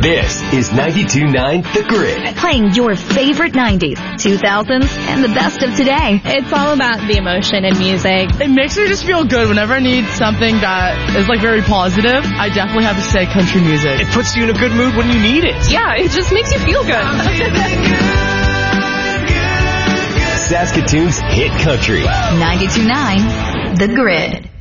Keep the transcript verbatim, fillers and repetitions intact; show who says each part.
Speaker 1: This is ninety-two point nine The Grid.
Speaker 2: Playing your favorite nineties, two thousands, and the best of today.
Speaker 3: It's all about the emotion in music.
Speaker 4: It makes me just feel good whenever I need something that is like very positive. I definitely have to say country music.
Speaker 1: It puts you in a good mood when you need it.
Speaker 3: Yeah, it just makes you feel good.
Speaker 1: Saskatoon's hit country.
Speaker 2: ninety-two point nine The Grid.